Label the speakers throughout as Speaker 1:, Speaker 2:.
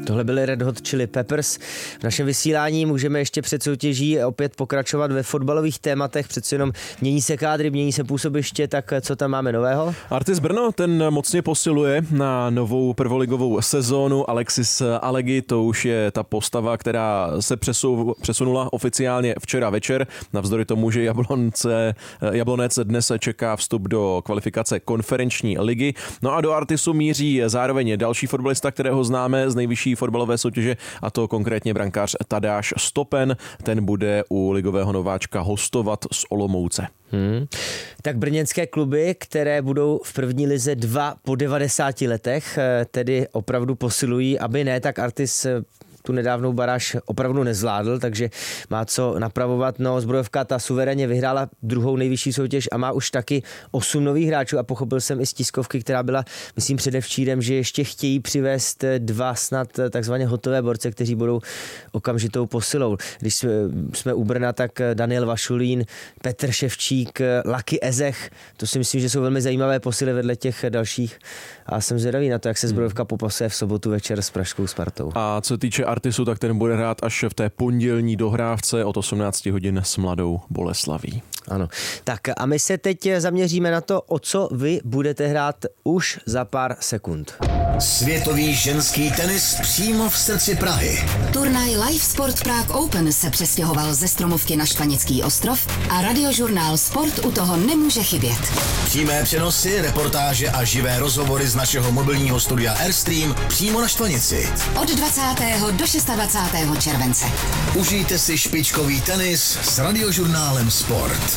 Speaker 1: Tohle byly Red Hot Chili Peppers. V našem vysílání můžeme ještě před soutěží opět pokračovat ve fotbalových tématech. Přece jenom mění se kádry, mění se působiště, tak co tam máme nového?
Speaker 2: Artis Brno, ten mocně posiluje na novou prvoligovou sezónu. Alexis Alegi, to už je ta postava, která se přesunula oficiálně včera večer. Navzdory tomu, že Jablonec dnes čeká vstup do kvalifikace konferenční ligy. No a do Artisu míří zároveň další fotbalista, kterého známe z nejvyšší fotbalové soutěže, a to konkrétně brankář Tadáš Stopen. Ten bude u ligového nováčka hostovat z Olomouce.
Speaker 1: Tak brněnské kluby, které budou v první lize 2 po 90 letech, tedy opravdu posilují, aby ne, tak Artis tu nedávnou baráž opravdu nezvládl, takže má co napravovat. No, Zbrojovka ta suverénně vyhrála druhou nejvyšší soutěž a má už taky 8 nových hráčů a pochopil jsem i z tiskovky, která byla, myslím, předevčírem, že ještě chtějí přivést 2 snad takzvaně hotové borce, kteří budou okamžitou posilou. Když jsme u Brna, tak Daniel Vašulín, Petr Ševčík, Lucky Ezech, to si myslím, že jsou velmi zajímavé posily vedle těch dalších a jsem zvědavý na to, jak se Zbrojovka popasuje v sobotu večer s pražskou Spartou.
Speaker 2: A co týče Artisu, tak ten bude hrát až v té pondělní dohrávce od 18 hodin s Mladou Boleslaví.
Speaker 1: Ano. Tak a my se teď zaměříme na to, o co vy budete hrát už za pár sekund.
Speaker 3: Světový ženský tenis přímo v srdci Prahy.
Speaker 4: Turnaj Live Sport Prague Open se přestěhoval ze Stromovky na Štvanický ostrov a radiožurnál Sport u toho nemůže chybět.
Speaker 3: Přímé přenosy, reportáže a živé rozhovory z našeho mobilního studia Airstream přímo na Štvanici.
Speaker 4: Od 20. do 26. července.
Speaker 3: Užijte si špičkový tenis s radiožurnálem Sport.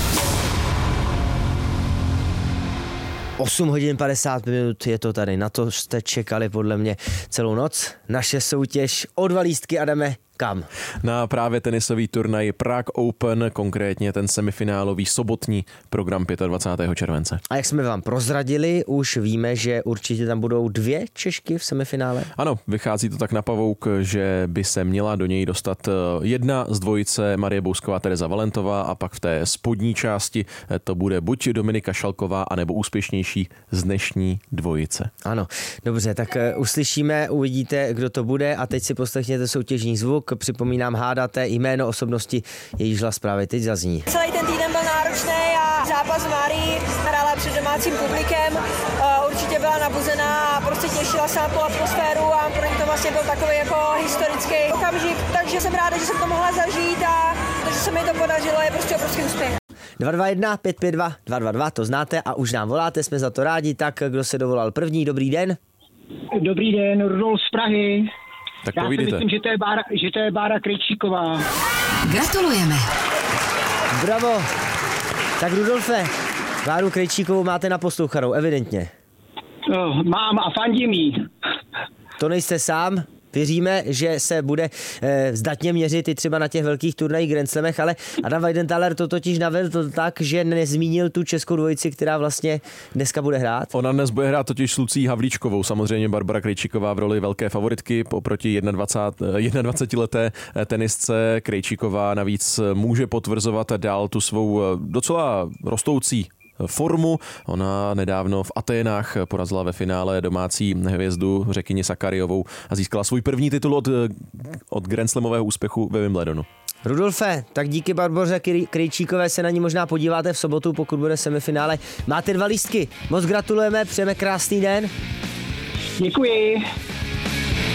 Speaker 1: 8 hodin 50 minut je to tady. Na to jste čekali podle mě celou noc. Naše soutěž o 2 lístky, Adame, kam?
Speaker 2: Na právě tenisový turnaj Prague Open, konkrétně ten semifinálový sobotní program 25. července.
Speaker 1: A jak jsme vám prozradili, už víme, že určitě tam budou 2 Češky v semifinále?
Speaker 2: Ano, vychází to tak na pavouk, že by se měla do něj dostat jedna z dvojice Marie Bousková, Tereza Valentová a pak v té spodní části to bude buď Dominika Šalková, anebo úspěšnější z dnešní dvojice.
Speaker 1: Ano, dobře, tak uslyšíme, uvidíte, kdo to bude a teď si poslechněte soutěžní zvuk. Připomínám, hádáte jméno osobnosti, jejíž hlas právě teď zazní.
Speaker 5: Celý ten týden byl náročný a zápas s Márií hrála před domácím publikem. Určitě byla nabuzená a prostě těšila se na tu atmosféru a pro ní to vlastně byl takový jako historický okamžik, takže jsem ráda, že jsem to mohla zažít a že se mi to podařilo, je prostě obrovský úspěch.
Speaker 1: 221 552 222, to znáte a už nám voláte, jsme za to rádi. Tak kdo se dovolal první, dobrý den?
Speaker 6: Dobrý den, Rudolf z Prahy.
Speaker 2: Tak
Speaker 6: já si myslím, že to je Bára Krejčíková.
Speaker 4: Gratulujeme.
Speaker 1: Bravo. Tak Rudolfe, Báru Krejčíkovou máte naposlouchanou, evidentně.
Speaker 6: Mám a fandím jí.
Speaker 1: To nejste sám. Věříme, že se bude zdatně měřit i třeba na těch velkých turnajích Grand Slamech, ale Adam Weidenthaler to totiž navedl tak, že nezmínil tu českou dvojici, která vlastně dneska bude hrát.
Speaker 2: Ona dnes bude hrát totiž s Lucí Havlíčkovou, samozřejmě Barbara Krejčíková v roli velké favoritky oproti 21leté tenisce. Krejčíková navíc může potvrzovat dál tu svou docela rostoucí formu. Ona nedávno v Aténách porazila ve finále domácí hvězdu Řekyni Sakariovou a získala svůj první titul od Grand Slamového úspěchu ve Wimbledonu.
Speaker 1: Rudolfe, tak díky Barboře Krejčíkové se na ní možná podíváte v sobotu, pokud bude semifinále. Máte 2 lístky. Moc gratulujeme, přejeme krásný den.
Speaker 6: Děkuji.